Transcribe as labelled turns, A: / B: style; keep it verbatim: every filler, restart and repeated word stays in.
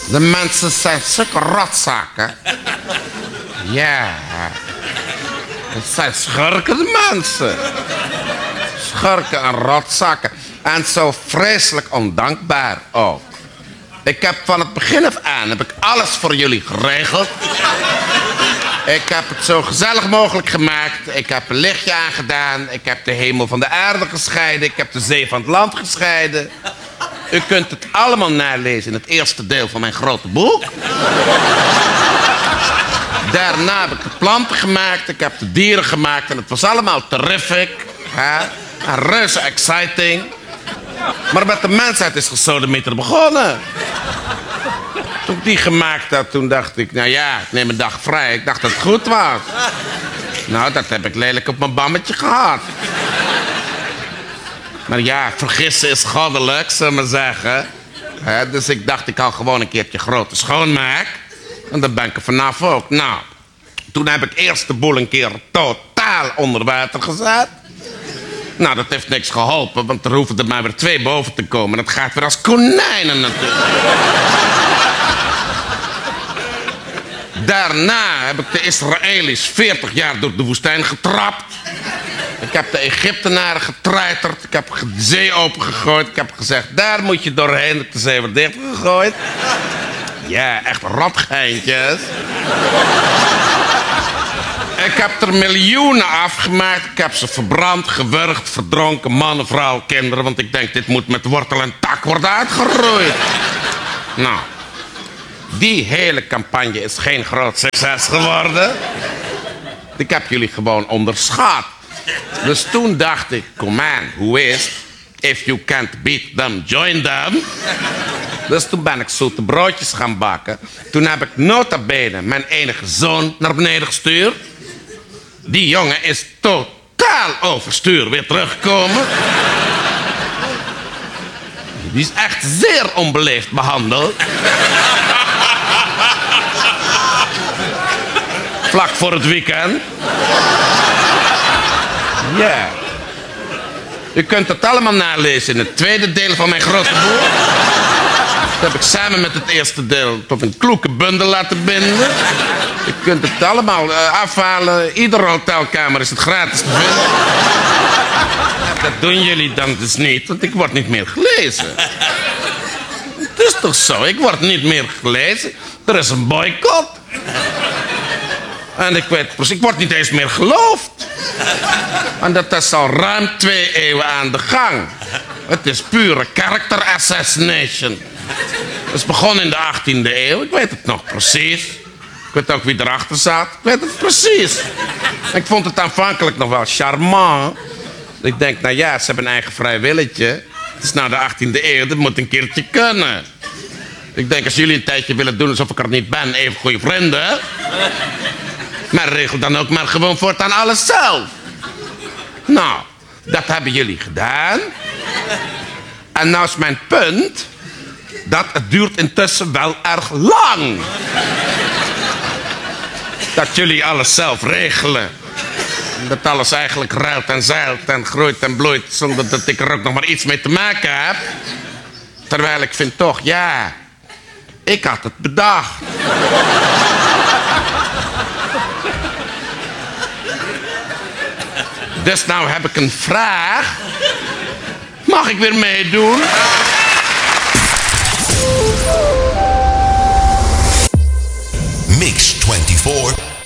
A: De mensen zijn zulke rotzakken. Ja. Het zijn schurken, de mensen. Schurken en rotzakken. En zo vreselijk ondankbaar ook. Ik heb van het begin af aan heb ik alles voor jullie geregeld. Ik heb het zo gezellig mogelijk gemaakt. Ik heb een lichtje aangedaan. Ik heb de hemel van de aarde gescheiden. Ik heb de zee van het land gescheiden. U kunt het allemaal nalezen in het eerste deel van mijn grote boek. Daarna heb ik de planten gemaakt. Ik heb de dieren gemaakt. En het was allemaal terrific. Hè? En reuze exciting. Maar met de mensheid is gesodemieter begonnen. Toen ik die gemaakt had, toen dacht ik... nou ja, ik neem een dag vrij. Ik dacht dat het goed was. Nou, dat heb ik lelijk op mijn bammetje gehad. Maar ja, vergissen is goddelijk, zullen we maar zeggen. He, dus ik dacht, ik hou gewoon een keertje grote schoonmaak. En dan ben ik er vanaf ook. Nou, toen heb ik eerst de boel een keer totaal onder water gezet. Nou, dat heeft niks geholpen, want er hoeven er maar weer twee boven te komen. En dat gaat weer als konijnen natuurlijk. Daarna heb ik de Israëli's veertig jaar door de woestijn getrapt. Ik heb de Egyptenaren getreiterd. Ik heb de zee opengegooid. Ik heb gezegd, daar moet je doorheen. Ik heb de zee weer dichtgegooid. Ja, echt rotgeintjes. Ik heb er miljoenen afgemaakt. Ik heb ze verbrand, gewurgd, verdronken. Mannen, vrouwen, kinderen. Want ik denk, dit moet met wortel en tak worden uitgeroeid. Nou, die hele campagne is geen groot succes geworden. Ik heb jullie gewoon onderschat. Dus toen dacht ik, come on, hoe is het? If you can't beat them, join them. Dus toen ben ik zoete broodjes gaan bakken. Toen heb ik nota bene mijn enige zoon naar beneden gestuurd. Die jongen is totaal overstuur weer teruggekomen. Die is echt zeer onbeleefd behandeld. Vlak voor het weekend. Ja. Yeah. U kunt het allemaal nalezen in het tweede deel van mijn grote boek. Dat heb ik samen met het eerste deel tot een kloeke bundel laten binden. U kunt het allemaal uh, afhalen. Iedere hotelkamer is het gratis te vinden. Dat doen jullie dan dus niet, want ik word niet meer gelezen. Het is toch zo, ik word niet meer gelezen. Er is een boycott. En ik weet precies, ik word niet eens meer geloofd. En dat is al ruim twee eeuwen aan de gang. Het is pure character assassination. Het is begonnen in de achttiende eeuw. Ik weet het nog precies. Ik weet ook wie erachter zat. Ik weet het precies. Ik vond het aanvankelijk nog wel charmant. Ik denk, nou ja, ze hebben een eigen vrij willetje. Het is nou de achttiende eeuw, dat moet een keertje kunnen. Ik denk, als jullie een tijdje willen doen alsof ik er niet ben, even goede vrienden. Maar regel dan ook maar gewoon voortaan alles zelf. Nou, dat hebben jullie gedaan. En nou is mijn punt... dat het duurt intussen wel erg lang. Dat jullie alles zelf regelen. Dat alles eigenlijk ruilt en zeilt en groeit en bloeit... zonder dat ik er ook nog maar iets mee te maken heb. Terwijl ik vind toch, ja... ik had het bedacht. Dus nou heb ik een vraag. Mag ik weer meedoen?
B: Mix twenty-four